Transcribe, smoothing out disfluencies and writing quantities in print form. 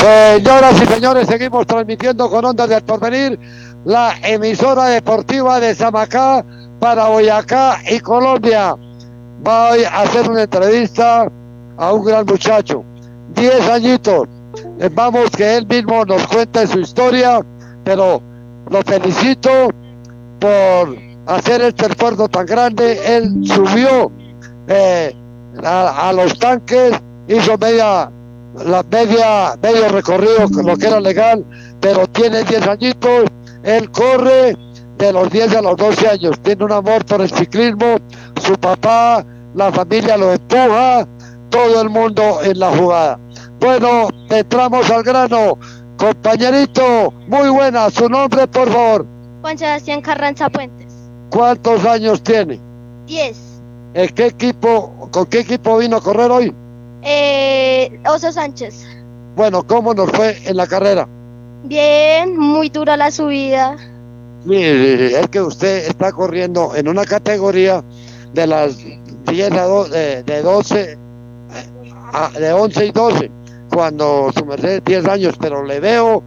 Señoras y señores, seguimos transmitiendo con Ondas del Porvenir, la emisora deportiva de Samacá para Boyacá y Colombia. Voy a hacer una entrevista a un gran muchacho, 10 añitos. Vamos que él mismo nos cuente su historia, pero lo felicito por hacer este esfuerzo tan grande. Él subió a los tanques, hizo medio recorrido, lo que era legal, pero tiene 10 añitos. Él corre de los 10 a los 12 años, tiene un amor por el ciclismo, su papá, la familia lo empuja, todo el mundo en la jugada. Bueno, entramos al grano. Compañerito, muy buena, su nombre por favor. Juan Sebastián Carranza Puentes. ¿Cuántos años tiene? 10. ¿Con qué equipo vino a correr hoy? Oso Sánchez. Bueno, ¿cómo nos fue en la carrera? Bien, muy dura la subida. Mire, es que usted está corriendo en una categoría de las 10 de 12, de 11 y 12, cuando su merced 10 años, pero le veo